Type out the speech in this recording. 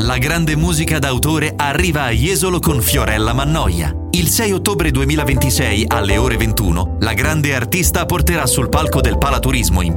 La grande musica d'autore arriva a Jesolo con Fiorella Mannoia. Il 6 ottobre 2026 alle ore 21, la grande artista porterà sul palco del Palaturismo in